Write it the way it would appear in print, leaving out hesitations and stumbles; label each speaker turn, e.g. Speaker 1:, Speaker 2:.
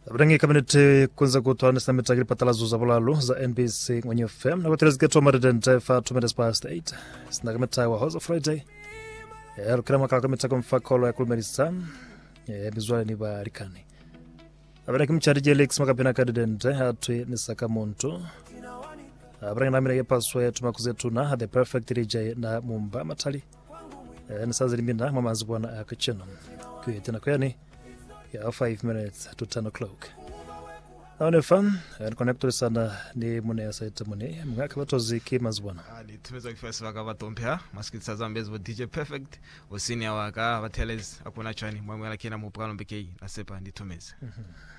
Speaker 1: Abrangi kabinete kunza kutwana na mitagiri patalazo za bulalo za NBC kwenye FM na kuteleza geto maridente fa 2 past 8 sinaga metawa House of Friday kila makala kamitaka mfakolo ya kulmerisam bizwala ni barikani abrangi mcharije Alex makapina kadidente hatwe ni sakamonto abrangi namina yepaswa ya tumakuzetuna the perfect rejay na mumba matali nisazi limina mamazi bwana akacheno kuyetena kwani ya 5 minutes to 10 o'clock. Naone fan, connector sana ni mune ya saita mune, mga kabatozi kimazwana.
Speaker 2: Ni tumeza kifasi waka watompea, masikitsa zambezi wa DJ Perfect, wa senior waka, wa teles, akuna chani, mwemwe lakina mupukano mbekei, nasepa ni tumeza.